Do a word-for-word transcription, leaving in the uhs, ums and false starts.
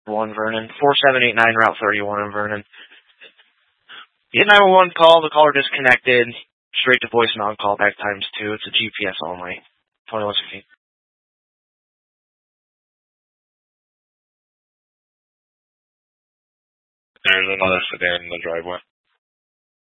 one Vernon. four seven eight nine Route thirty-one in Vernon. You hit nine one one call, the caller disconnected. Straight to voice and on-call back times two. It's a G P S only. twenty-one sixteen. There's another sedan in the driveway.